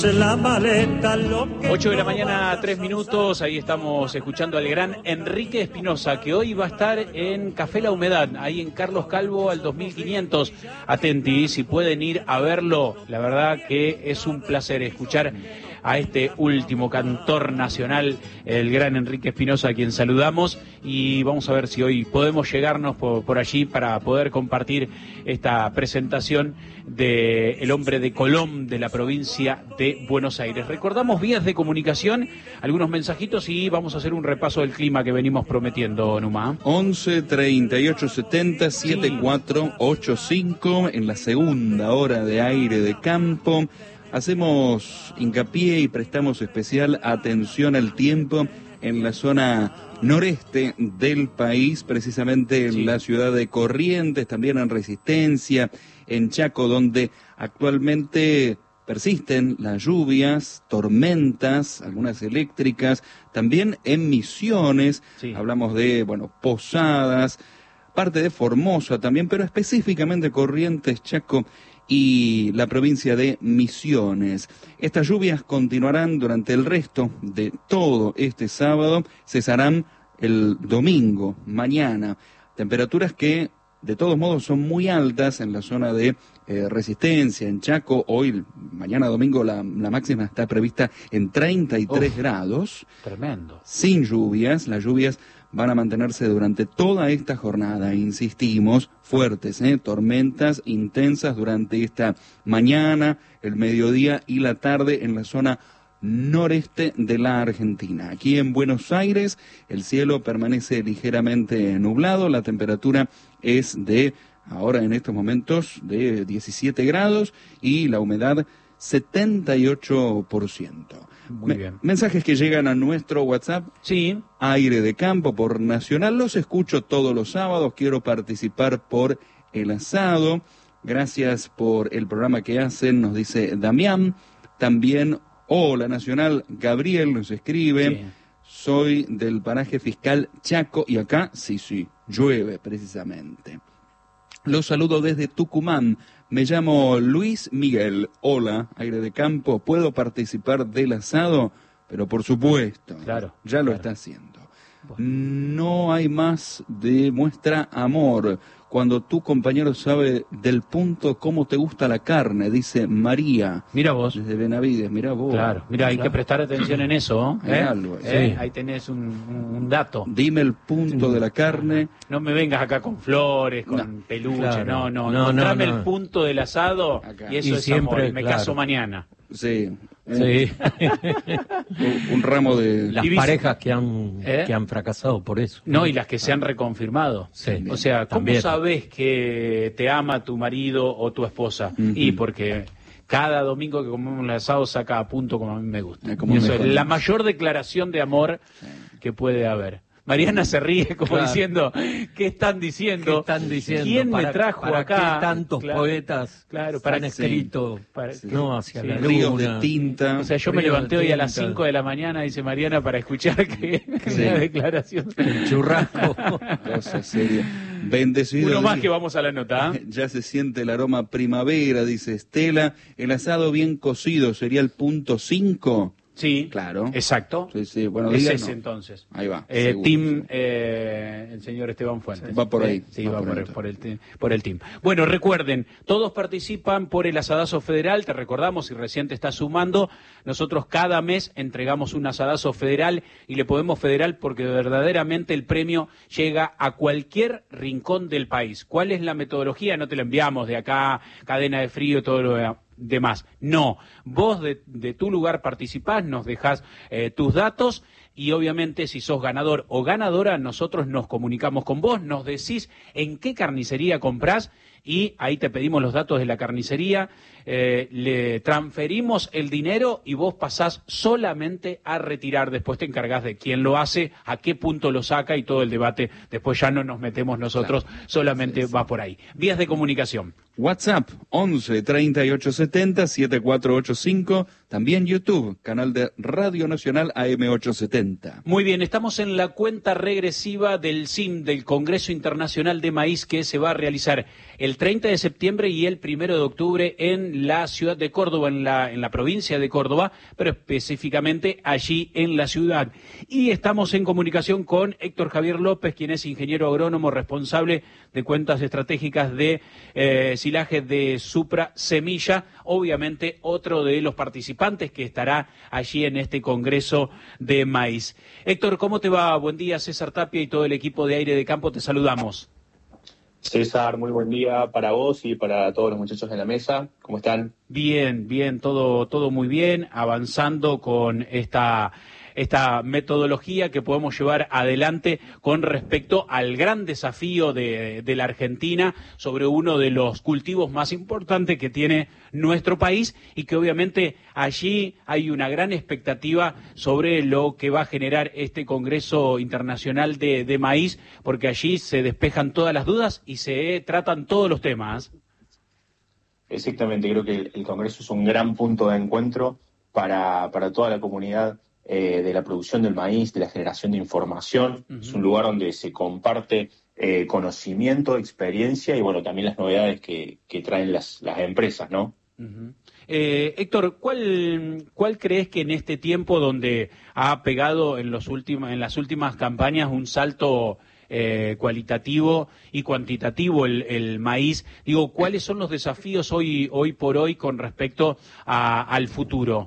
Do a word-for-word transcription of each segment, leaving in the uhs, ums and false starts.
ocho de la mañana, tres minutos, ahí estamos escuchando al gran Enrique Espinosa, que hoy va a estar en Café La Humedad, ahí en Carlos Calvo al dos mil quinientos. Atenti, si pueden ir a verlo, la verdad que es un placer escuchar a este último cantor nacional, el gran Enrique Espinosa, a quien saludamos, y vamos a ver si hoy podemos llegarnos por, por allí para poder compartir esta presentación de el hombre de Colón de la provincia de Buenos Aires. Recordamos vías de comunicación, algunos mensajitos y vamos a hacer un repaso del clima que venimos prometiendo, Numa. once, treinta y ocho, setenta, setenta y cuatro, ochenta y cinco en la segunda hora de Aire de Campo. Hacemos hincapié y prestamos especial atención al tiempo en la zona noreste del país, precisamente en sí. la ciudad de Corrientes, también en Resistencia, en Chaco, donde actualmente persisten las lluvias, tormentas, algunas eléctricas, también en Misiones, sí. hablamos de, bueno, Posadas, parte de Formosa también, pero específicamente Corrientes, Chaco y la provincia de Misiones. Estas lluvias continuarán durante el resto de todo este sábado, cesarán el domingo, mañana. Temperaturas que de todos modos son muy altas en la zona de eh, Resistencia, en Chaco. Hoy, mañana domingo, la, la máxima está prevista en treinta y tres Uf, grados. Tremendo. Sin lluvias, las lluvias van a mantenerse durante toda esta jornada, insistimos, fuertes, ¿eh? tormentas intensas durante esta mañana, el mediodía y la tarde en la zona noreste de la Argentina. Aquí en Buenos Aires el cielo permanece ligeramente nublado, la temperatura es de, ahora en estos momentos, de diecisiete grados y la humedad setenta y ocho por ciento. Muy bien. Mensajes que llegan a nuestro WhatsApp. Sí. Aire de Campo por Nacional. Los escucho todos los sábados. Quiero participar por el asado. Gracias por el programa que hacen, nos dice Damián. También, hola Nacional, Gabriel nos escribe. Sí. Soy del paraje fiscal Chaco y acá, sí, sí, llueve precisamente. Los saludo desde Tucumán. Me llamo Luis Miguel. Hola, Aire de Campo. ¿Puedo participar del asado? Pero por supuesto, claro, ya lo claro. está haciendo. Bueno. No hay más de muestra amor cuando tu compañero sabe del punto cómo te gusta la carne, dice María. Mira vos. Desde Benavides, mira vos. Claro, mira, hay claro. que prestar atención en eso. ¿eh? Algo, ¿Eh? Sí. Ahí tenés un, un dato. Dime el punto sí. de la carne. No me vengas acá con flores, con no. peluche, claro. no, no. no Encontrame no, no. el punto del asado acá. y eso y es siempre, amor. Y me claro. caso mañana. Sí. Sí. un, un ramo de... Las parejas que han, ¿Eh? que han fracasado por eso. No, y las que se han reconfirmado. Sí. O sea, ¿cómo También. sabes que te ama tu marido o tu esposa? Uh-huh. Y porque cada domingo que comemos el asado saca a punto como a mí me gusta. Como y eso es la mayor declaración de amor sí. que puede haber. Mariana se ríe como claro. diciendo, ¿qué están diciendo? ¿Qué están diciendo? ¿Quién para, me trajo para acá? ¿Qué tantos claro, poetas claro, para han escrito para, sí, no, hacia sí, la ríos luna? de tinta. O sea, yo me levanté hoy a las cinco de la mañana, dice Mariana, para escuchar que sí. una declaración. El churrasco. Cosa seria. Bendecido. Uno más día. que vamos a la nota. ¿eh? Ya se siente el aroma primavera, dice Estela. El asado bien cocido sería el punto cinco. Sí, claro. Exacto. Sí, sí. Bueno, es ese no. entonces. Ahí va. Eh, team, eh, el señor Esteban Fuentes. Va por ahí. Sí, va, va por, por, el, por, el, por el team. Bueno, recuerden, todos participan por el asadazo federal. Te recordamos, si recién te estás sumando, nosotros cada mes entregamos un asadazo federal y le podemos federal porque verdaderamente el premio llega a cualquier rincón del país. ¿Cuál es la metodología? No te la enviamos de acá, cadena de frío, todo lo de demás. No, vos de, de tu lugar participás, nos dejás eh, tus datos y obviamente si sos ganador o ganadora, nosotros nos comunicamos con vos, nos decís en qué carnicería comprás y ahí te pedimos los datos de la carnicería, eh, le transferimos el dinero y vos pasás solamente a retirar. Después te encargás de quién lo hace, a qué punto lo saca y todo el debate. Después ya no nos metemos nosotros, claro. solamente sí, sí. va por ahí. Vías de comunicación. WhatsApp once, treinta y ocho setenta, setenta y cuatro ochenta y cinco, También YouTube, canal de Radio Nacional A M ochocientos setenta. Muy bien, estamos en la cuenta regresiva del C I M, del Congreso Internacional de Maíz, que se va a realizar el treinta de septiembre y el primero de octubre en la ciudad de Córdoba, en la, en la provincia de Córdoba, pero específicamente allí en la ciudad. Y estamos en comunicación con Héctor Javier López, quien es ingeniero agrónomo responsable de cuentas estratégicas de eh, silaje de Supra Semilla, obviamente otro de los participantes que estará allí en este Congreso de Maíz. Héctor, ¿cómo te va? Buen día, César Tapia y todo el equipo de Aire de Campo, te saludamos. César, muy buen día para vos y para todos los muchachos de la mesa. ¿Cómo están? Bien, bien, todo, todo muy bien, avanzando con esta, esta metodología que podemos llevar adelante con respecto al gran desafío de, de la Argentina sobre uno de los cultivos más importantes que tiene nuestro país y que obviamente allí hay una gran expectativa sobre lo que va a generar este Congreso Internacional de, de Maíz, porque allí se despejan todas las dudas y se tratan todos los temas. Exactamente, creo que el, el Congreso es un gran punto de encuentro para, para toda la comunidad eh, de la producción del maíz, de la generación de información. Uh-huh. Es un lugar donde se comparte eh, conocimiento, experiencia y bueno, también las novedades que, que traen las, las empresas, ¿no? Uh-huh. Eh, Héctor, ¿cuál, ¿cuál crees que en este tiempo donde ha pegado en, los últimos, en las últimas campañas un salto eh, cualitativo y cuantitativo el, el maíz, digo, ¿cuáles son los desafíos hoy, hoy por hoy con respecto a, al futuro?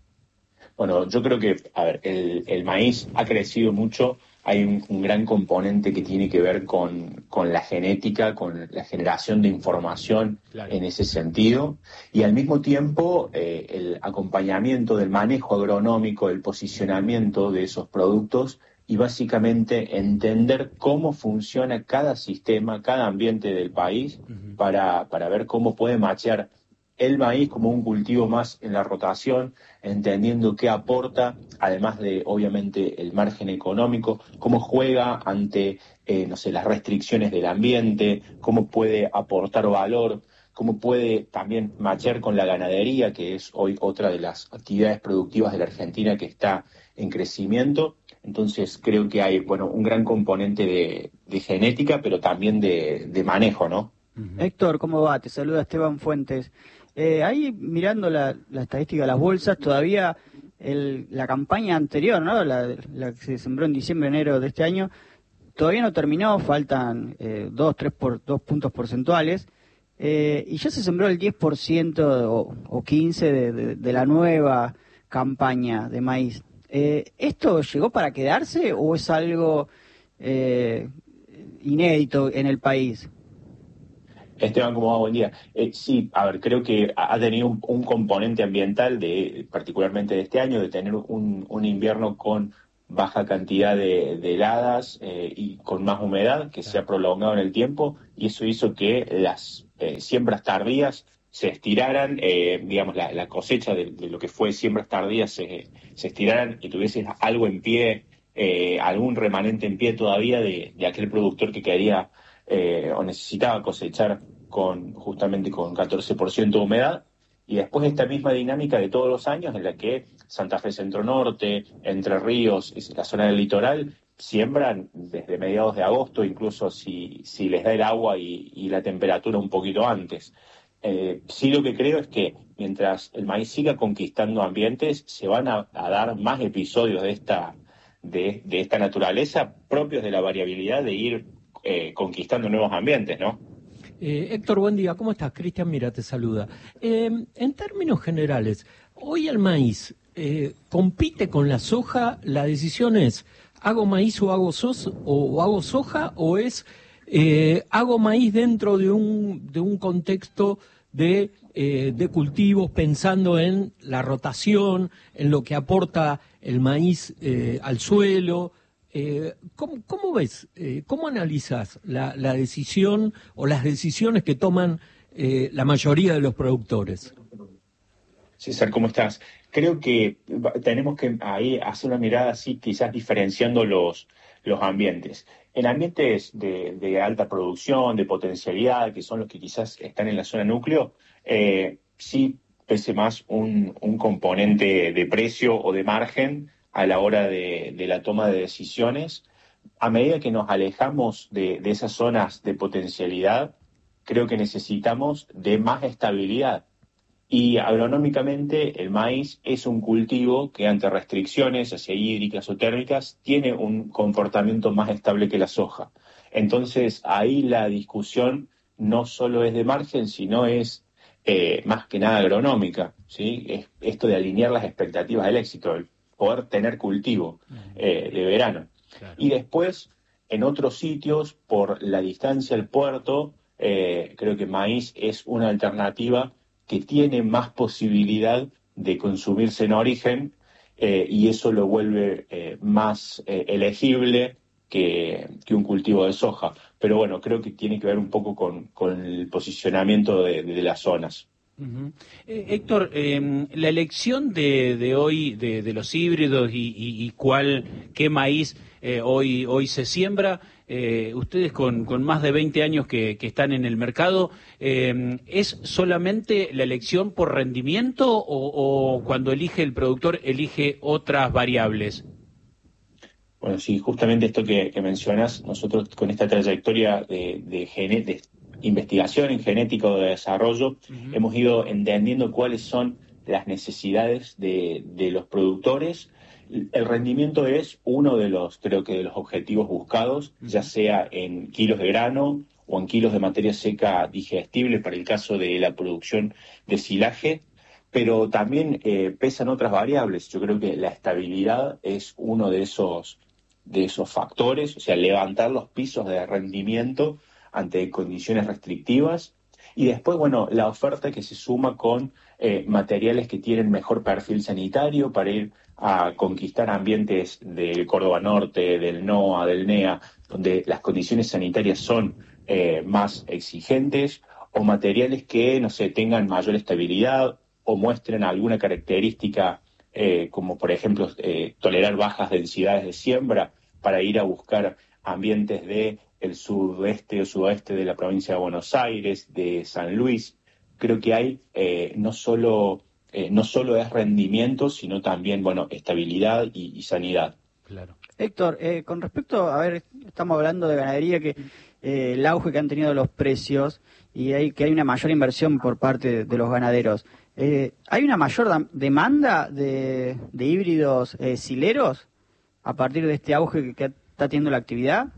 Bueno, yo creo que, a ver, el, el maíz ha crecido mucho. Hay un, un gran componente que tiene que ver con, con la genética, con la generación de información, claro, en ese sentido. Y al mismo tiempo, eh, el acompañamiento del manejo agronómico, el posicionamiento de esos productos y básicamente entender cómo funciona cada sistema, cada ambiente del país, uh-huh, para, para ver cómo puede machear el maíz como un cultivo más en la rotación, entendiendo qué aporta, además de, obviamente, el margen económico, cómo juega ante, eh, no sé, las restricciones del ambiente, cómo puede aportar valor, cómo puede también machear con la ganadería, que es hoy otra de las actividades productivas de la Argentina que está en crecimiento. Entonces creo que hay, bueno, un gran componente de, de genética, pero también de, de manejo, ¿no? Uh-huh. Héctor, ¿cómo va? Te saluda Esteban Fuentes. Eh, ahí mirando la, la estadística de las bolsas, todavía el, la campaña anterior, ¿no? La, la que se sembró en diciembre, enero de este año, todavía no terminó, faltan eh, dos, tres por, dos puntos porcentuales, eh, y ya se sembró el diez por ciento o, o quince por ciento de, de, de la nueva campaña de maíz. Eh, ¿Esto llegó para quedarse o es algo eh, inédito en el país? Esteban, ¿cómo va? Buen día. Eh, sí, a ver, creo que ha tenido un, un componente ambiental, de particularmente de este año, de tener un, un invierno con baja cantidad de, de heladas eh, y con más humedad, que se ha prolongado en el tiempo, y eso hizo que las eh, siembras tardías se estiraran, eh, digamos, la, la cosecha de, de lo que fue siembras tardías se, se estiraran y tuvieses algo en pie, eh, algún remanente en pie todavía de, de aquel productor que quería Eh, o necesitaba cosechar con justamente con catorce por ciento de humedad, y después esta misma dinámica de todos los años en la que Santa Fe Centro Norte, Entre Ríos, la zona del litoral, siembran desde mediados de agosto, incluso si, si les da el agua y, y la temperatura un poquito antes. Eh, sí, lo que creo es que mientras el maíz siga conquistando ambientes, se van a, a dar más episodios de esta, de, de esta naturaleza propios de la variabilidad de ir Eh, conquistando nuevos ambientes, ¿no? Eh, Héctor, buen día, ¿cómo estás? Cristian Mira te saluda. Eh, en términos generales, hoy el maíz eh, compite con la soja. La decisión es, ¿hago maíz o hago, sos, o hago soja? ¿O es, eh, hago maíz dentro de un, de un contexto de, eh, de cultivos, pensando en la rotación, en lo que aporta el maíz eh, al suelo? Eh, ¿cómo, ¿Cómo ves, eh, cómo analizas la, la decisión o las decisiones que toman eh, la mayoría de los productores? César, ¿cómo estás? Creo que tenemos que ahí hacer una mirada así, quizás diferenciando los, los ambientes. En ambientes de, de alta producción, de potencialidad, que son los que quizás están en la zona núcleo, eh, sí pese más un, un componente de precio o de margen a la hora de, de la toma de decisiones. A medida que nos alejamos de, de esas zonas de potencialidad, creo que necesitamos de más estabilidad. Y agronómicamente el maíz es un cultivo que ante restricciones, ya sea hídricas o térmicas, tiene un comportamiento más estable que la soja. Entonces ahí la discusión no solo es de margen, sino es eh, más que nada agronómica, ¿sí? Es esto de alinear las expectativas del éxito, el poder tener cultivo eh, de verano. Claro. Y después, en otros sitios, por la distancia al puerto, eh, creo que maíz es una alternativa que tiene más posibilidad de consumirse en origen eh, y eso lo vuelve eh, más eh, elegible que, que un cultivo de soja. Pero bueno, creo que tiene que ver un poco con, con el posicionamiento de, de las zonas. Uh-huh. eh, Héctor, eh, la elección de, de hoy de, de los híbridos y, y, y cuál, qué maíz eh, hoy, hoy se siembra, eh, ustedes con, con más de veinte años que, que están en el mercado, eh, ¿es solamente la elección por rendimiento o, o cuando elige el productor elige otras variables? Bueno, sí, justamente esto que, que mencionas, nosotros con esta trayectoria de, de, gene, de investigación en genética o de desarrollo, uh-huh. hemos ido entendiendo cuáles son las necesidades de, de los productores. El rendimiento es uno de los, creo que de los objetivos buscados, uh-huh. ya sea en kilos de grano o en kilos de materia seca digestible para el caso de la producción de silaje, pero también eh, pesan otras variables. Yo creo que la estabilidad es uno de esos, de esos factores, o sea, levantar los pisos de rendimiento ante condiciones restrictivas, y después, bueno, la oferta que se suma con eh, materiales que tienen mejor perfil sanitario para ir a conquistar ambientes del Córdoba Norte, del NOA, del NEA, donde las condiciones sanitarias son eh, más exigentes, o materiales que, no sé, tengan mayor estabilidad o muestren alguna característica, eh, como por ejemplo eh, tolerar bajas densidades de siembra, para ir a buscar ambientes de el sudeste o sudoeste de la provincia de Buenos Aires, de San Luis. Creo que hay eh, no solo eh, no solo es rendimiento, sino también, bueno, estabilidad y, y sanidad. Claro. Héctor, eh, con respecto, a ver, estamos hablando de ganadería, que eh, el auge que han tenido los precios y hay, que hay una mayor inversión por parte de, de los ganaderos. Eh, ¿Hay una mayor da- demanda de, de híbridos eh, sileros a partir de este auge que, que está teniendo la actividad?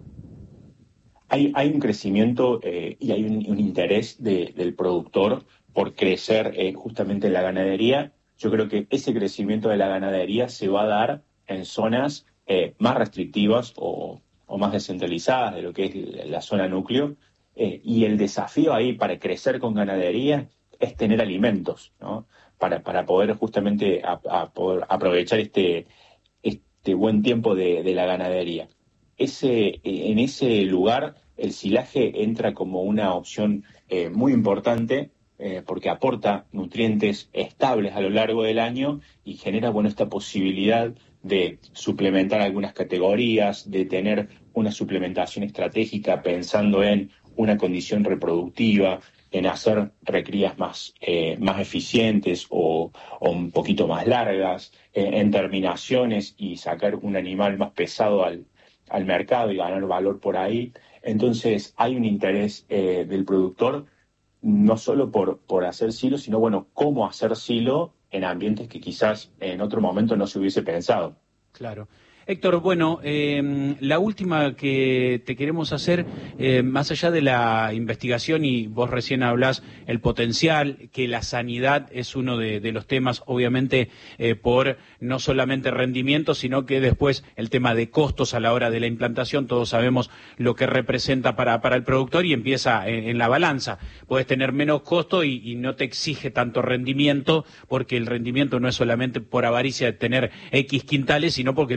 Hay, hay un crecimiento eh, y hay un, un interés de, del productor por crecer eh, justamente en la ganadería. Yo creo que ese crecimiento de la ganadería se va a dar en zonas eh, más restrictivas o, o más descentralizadas de lo que es la zona núcleo. Eh, y el desafío ahí para crecer con ganadería es tener alimentos, ¿no? Para, para poder justamente a, a poder aprovechar este, este buen tiempo de, de la ganadería. Ese, en ese lugar el silaje entra como una opción eh, muy importante eh, porque aporta nutrientes estables a lo largo del año y genera, bueno, esta posibilidad de suplementar algunas categorías, de tener una suplementación estratégica pensando en una condición reproductiva, en hacer recrías más, eh, más eficientes o, o un poquito más largas, eh, en terminaciones y sacar un animal más pesado al al mercado y ganar valor por ahí. Entonces hay un interés eh, del productor no solo por, por hacer silo, sino, bueno, cómo hacer silo en ambientes que quizás en otro momento no se hubiese pensado. Claro. Héctor, bueno, eh, la última que te queremos hacer, eh, más allá de la investigación, y vos recién hablás el potencial, que la sanidad es uno de, de los temas, obviamente, eh, por no solamente rendimiento, sino que después el tema de costos a la hora de la implantación, todos sabemos lo que representa para, para el productor y empieza en, en la balanza. Puedes tener menos costo y, y no te exige tanto rendimiento, porque el rendimiento no es solamente por avaricia de tener X quintales, sino porque tenés que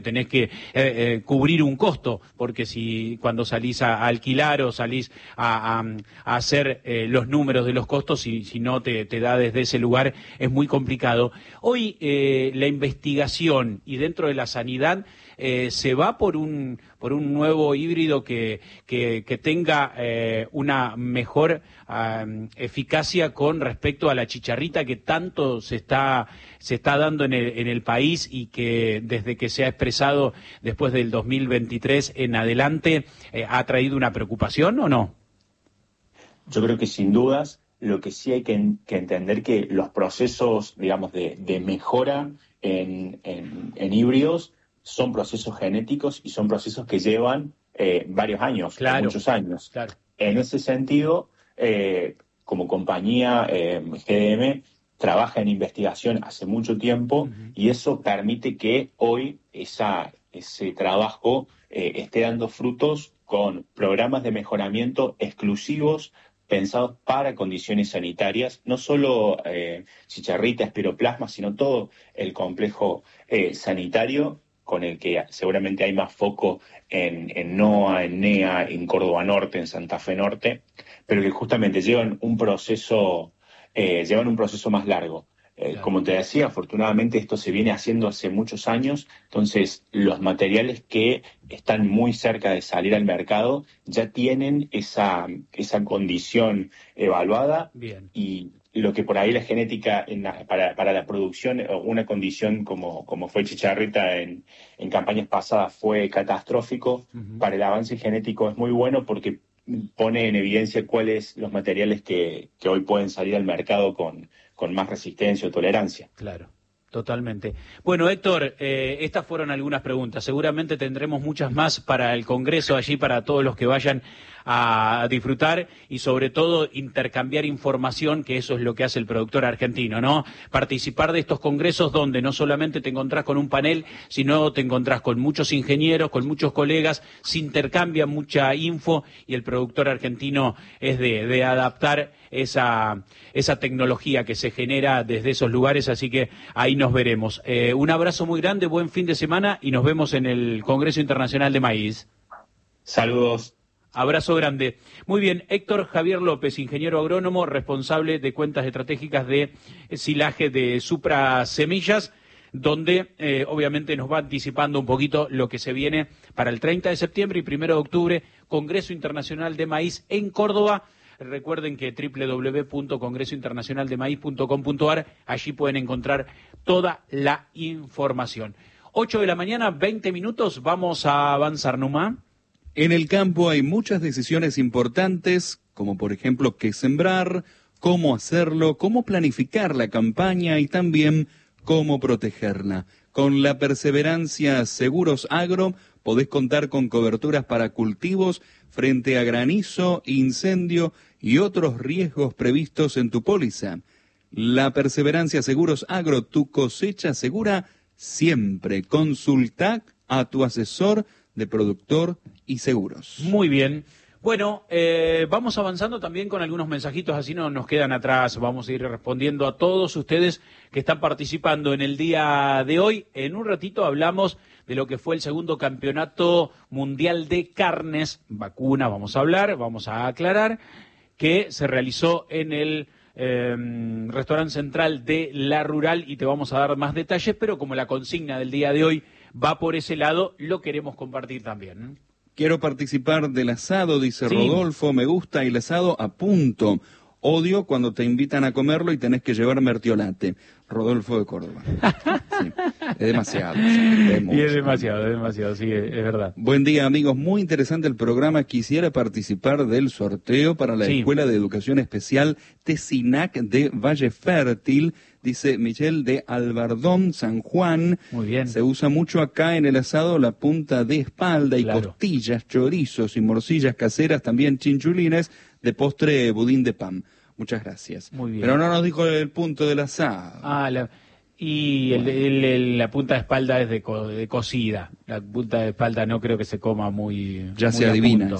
que eh, eh, cubrir un costo, porque si cuando salís a, a alquilar o salís a, a, a hacer eh, los números de los costos, si, si no te, te da desde ese lugar, es muy complicado. Hoy eh, la investigación y dentro de la sanidad eh, se va por un por un nuevo híbrido que, que, que tenga eh, una mejor um, eficacia con respecto a la chicharrita que tanto se está se está dando en el, en el país y que desde que se ha expresado después del dos mil veintitrés en adelante eh, ha traído una preocupación, ¿o no? Yo creo que sin dudas, lo que sí hay que, que entender que los procesos, digamos, de, de mejora en, en, en híbridos son procesos genéticos y son procesos que llevan eh, varios años, claro, muchos años. Claro. En ese sentido, eh, como compañía, eh, G D M trabaja en investigación hace mucho tiempo uh-huh. y eso permite que hoy esa, ese trabajo eh, esté dando frutos con programas de mejoramiento exclusivos pensados para condiciones sanitarias, no solo eh, chicharrita, espiroplasma, sino todo el complejo eh, sanitario, con el que seguramente hay más foco en, en NOA, en NEA, en Córdoba Norte, en Santa Fe Norte, pero que justamente llevan un proceso, eh, llevan un proceso más largo. Eh, claro. Como te decía, afortunadamente esto se viene haciendo hace muchos años, entonces los materiales que están muy cerca de salir al mercado ya tienen esa, esa condición evaluada. Bien. Y lo que por ahí la genética en la, para, para la producción, una condición como, como fue chicharrita en, en campañas pasadas fue catastrófico, uh-huh. para el avance genético es muy bueno porque pone en evidencia cuáles los materiales que, que hoy pueden salir al mercado con, con más resistencia o tolerancia. Claro. Totalmente. Bueno, Héctor, eh, estas fueron algunas preguntas. Seguramente tendremos muchas más para el Congreso allí, para todos los que vayan a disfrutar y sobre todo intercambiar información, que eso es lo que hace el productor argentino, ¿no? Participar de estos congresos donde no solamente te encontrás con un panel, sino te encontrás con muchos ingenieros, con muchos colegas, se intercambia mucha info y el productor argentino es de, de adaptar esa, esa tecnología que se genera desde esos lugares, así que ahí nos veremos. Eh, un abrazo muy grande, buen fin de semana y nos vemos en el Congreso Internacional de Maíz. Saludos. Abrazo grande. Muy bien, Héctor Javier López, ingeniero agrónomo, responsable de cuentas estratégicas de silaje de Supra Semillas, donde eh, obviamente nos va anticipando un poquito lo que se viene para el treinta de septiembre y primero de octubre, Congreso Internacional de Maíz en Córdoba. Recuerden que doble u doble u doble u punto congreso internacional de maíz punto com punto a r, allí pueden encontrar toda la información. ocho de la mañana, veinte minutos, vamos a avanzar, Numa. En el campo hay muchas decisiones importantes, como por ejemplo qué sembrar, cómo hacerlo, cómo planificar la campaña y también cómo protegerla. Con la perseverancia Seguros Agro podés contar con coberturas para cultivos frente a granizo, incendio y otros riesgos previstos en tu póliza. La perseverancia Seguros Agro, tu cosecha segura siempre. Consulta a tu asesor de productor y seguros. Muy bien. Bueno, eh, vamos avanzando también con algunos mensajitos, así no nos quedan atrás. Vamos a ir respondiendo a todos ustedes que están participando en el día de hoy. En un ratito hablamos de lo que fue el segundo campeonato mundial de carnes, vacuna, vamos a hablar, vamos a aclarar, que se realizó en el eh, restaurante central de La Rural y te vamos a dar más detalles, pero como la consigna del día de hoy va por ese lado, lo queremos compartir también. Quiero participar del asado, dice sí. Rodolfo, me gusta el asado a punto. Odio cuando te invitan a comerlo y tenés que llevar mertiolate. Rodolfo de Córdoba. Sí, es demasiado. Es y es demasiado, es demasiado, sí, es, es verdad. Buen día, amigos. Muy interesante el programa. Quisiera participar del sorteo para la sí. Escuela de Educación Especial Tesinac de Valle Fértil. Dice Michelle de Albardón, San Juan. Muy bien. Se usa mucho acá en el asado la punta de espalda y claro. costillas, chorizos y morcillas caseras, también chinchulines, de postre budín de pan. Muchas gracias. Muy bien. Pero no nos dijo el punto del asado. Ah, la, y el, el, el, la punta de espalda es de, co, de cocida. La punta de espalda no creo que se coma muy Ya muy se adivina eso.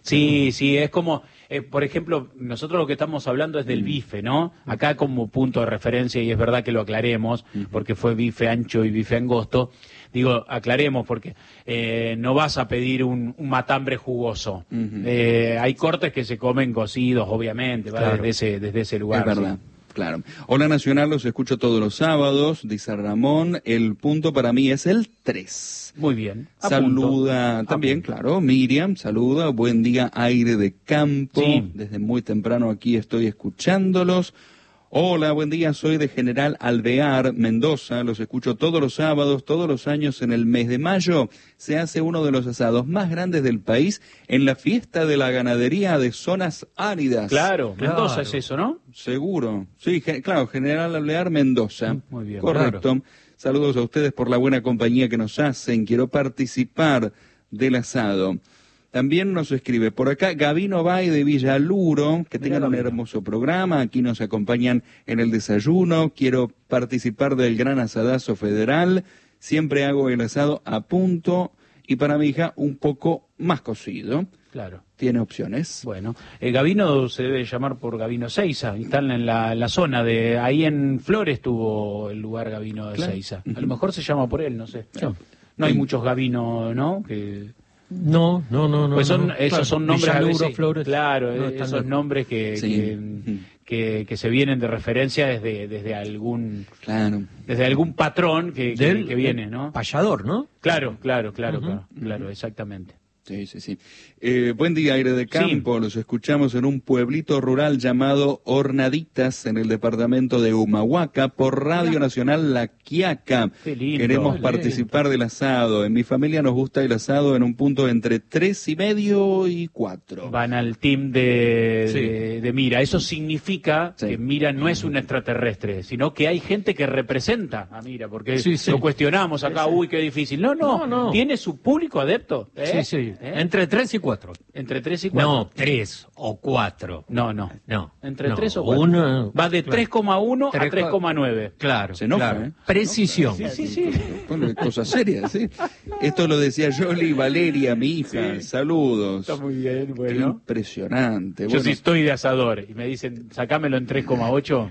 Sí, sí, es como, eh, por ejemplo, nosotros lo que estamos hablando es del bife, ¿no? Acá como punto de referencia, y es verdad que lo aclaremos, porque fue bife ancho y bife angosto, digo, aclaremos, porque eh, no vas a pedir un, un matambre jugoso. Uh-huh. eh, hay cortes que se comen cocidos, obviamente, va claro. desde, ese, desde ese lugar. Es verdad. ¿Sí? Claro. Hola Nacional, los escucho todos los sábados, dice Ramón. El punto para mí es el tres. Muy bien. Saluda Apunto. también, Apunto. claro, Miriam, saluda. Buen día, aire de campo. Sí. Desde muy temprano aquí estoy escuchándolos. Hola, buen día, soy de General Alvear, Mendoza, los escucho todos los sábados, todos los años en el mes de mayo. Se hace uno de los asados más grandes del país en la fiesta de la ganadería de zonas áridas. Claro, claro. Mendoza es eso, ¿no? Seguro, sí, ge- claro, General Alvear, Mendoza. Muy bien, correcto. Claro. Saludos a ustedes por la buena compañía que nos hacen, quiero participar del asado. También nos escribe por acá Gabino Bay de Villaluro, que tengan un hermoso programa, aquí nos acompañan en el desayuno, quiero participar del gran asadazo federal, siempre hago el asado a punto y para mi hija un poco más cocido. Claro. Tiene opciones. Bueno, eh, Gabino se debe llamar por Gabino Seiza, están en la, en la zona de, ahí en Flores tuvo el lugar Gabino de Claro. Seiza. A lo mejor se llama por él, no sé. No, no hay Sí. muchos Gabino, ¿no? Que... No, no, no, no. Pues son, no. esos Claro. son nombres a Villaluro, veces, Flores. claro, No, eh, están esos lejos. nombres que, Sí. que, Ujú. que, que se vienen de referencia desde, desde algún Claro. desde algún patrón que, que, Del- que viene, del ¿no? Payador, ¿no? Claro, claro, claro, Ujú. claro, claro, exactamente. Sí, sí, sí. Eh, buen día, aire de campo. Sí. Los escuchamos en un pueblito rural llamado Hornaditas, en el departamento de Humahuaca, por Radio Nacional La Quiaca. Qué lindo. Queremos Qué participar del asado. En mi familia nos gusta el asado en un punto entre tres y medio y cuatro. Van al team de, Sí. de, de Mira. Eso significa Sí. que Mira no es un extraterrestre, sino que hay gente que representa a Mira, porque Sí, sí. lo cuestionamos acá, uy, qué difícil. No, no, No, no. tiene su público adepto. ¿eh? Sí, sí. ¿Eh? Entre tres y cuatro. Entre tres y cuatro. No, tres o cuatro. No, no. No. Entre no. tres o cuatro. Uno, Va de claro. tres coma uno a Tres co- tres coma nueve. Claro, Se enoja, claro. ¿eh? Precisión. Sí, sí, sí. Bueno, cosas serias, ¿sí? Esto lo decía Yoli Valeria, mi hija. Sí. Saludos. Está muy bien, Qué bueno. impresionante. Yo Bueno, sí estoy de asador y me dicen, sacámelo en tres coma ocho.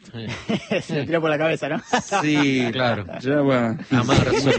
Se le tiró por la cabeza, ¿no? sí, Claro. ya va. Amarzo.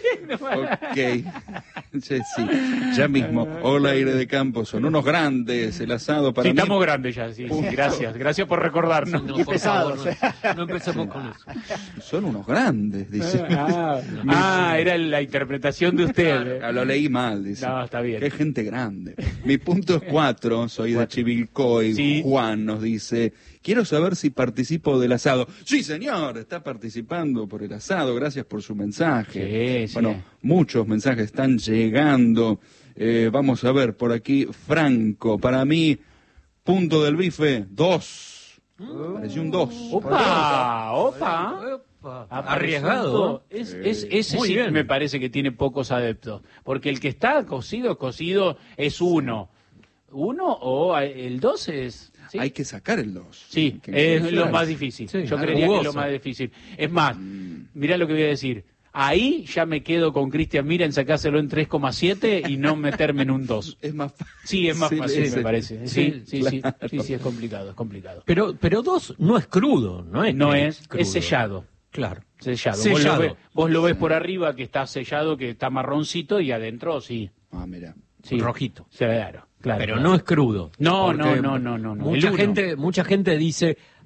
Ok. Sí, sí, ya mismo. Hola, aire de campo. Son unos grandes. El asado para Sí, mí. estamos grandes ya, sí, sí, gracias. Gracias por recordarnos. No, Qué por pesados, favor, no, no empecemos con eso. Son unos grandes, dice. Ah, ah, era la interpretación de usted. Ah, lo leí mal, dice. No, está bien. Qué gente grande. Mi punto es cuatro, soy de Chivilcoy. Sí. Juan nos dice, quiero saber si participo del asado. Sí, señor, está participando por el asado, gracias por su mensaje. Sí, sí. Bueno, muchos mensajes están llegando. Eh, vamos a ver, por aquí, Franco, para mí, punto del bife, dos. Pareció un dos. Opa, opa. Opa, Ha Arriesgado. Es, es, ese Muy sí bien. me parece que tiene pocos adeptos. Porque el que está cocido, cocido es uno. Uno o el dos es... ¿sí? Hay que sacar el dos. Sí, Que- es lo más difícil. Sí, Yo algo creería que es lo jugoso. más difícil. Es más, mirá lo que voy a decir. Ahí ya me quedo con Cristian Mira en sacárselo en tres coma siete y no meterme en un dos. Es más fácil. Sí, es más Sí, fácil, ese. me parece. Sí, sí, sí, claro. sí, sí, es complicado, es complicado. Pero, pero dos no es crudo, no es. No que es, crudo. es sellado. Claro. Sellado. Vos, Sellado. lo ves, vos lo ves por arriba que está sellado, que está marroncito y adentro sí. Ah, mira. sí. Rojito. Claro, claro. Pero claro. no es crudo. No, Porque no, no, no, no, no. Mucha El uno. gente, mucha gente dice,